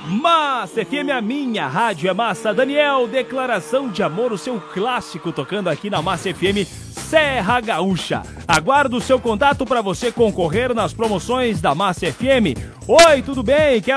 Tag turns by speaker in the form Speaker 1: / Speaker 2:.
Speaker 1: Massa FM, a minha rádio é massa. Daniel, declaração de amor, o seu clássico tocando aqui na Massa FM Serra Gaúcha. Aguardo o seu contato para você concorrer nas promoções da Massa FM. Oi, tudo bem?